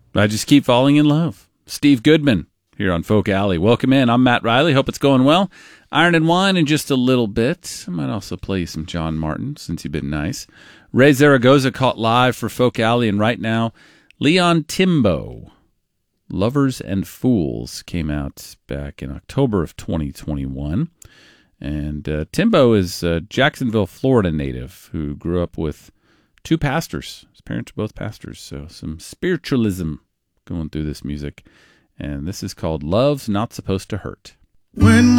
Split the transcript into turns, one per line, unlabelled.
I just keep falling in love. Steve Goodman here on Folk Alley. Welcome in. I'm Matt Riley. Hope it's going well. Iron and Wine in just a little bit. I might also play you some John Martin since you've been nice. Ray Zaragoza caught live for Folk Alley, and right now, Leon Timbo. Lovers and Fools came out back in October of 2021. And Timbo is a Jacksonville, Florida native who grew up with two pastors. His parents are both pastors, so some spiritualism going through this music. And this is called Love's Not Supposed to Hurt.
When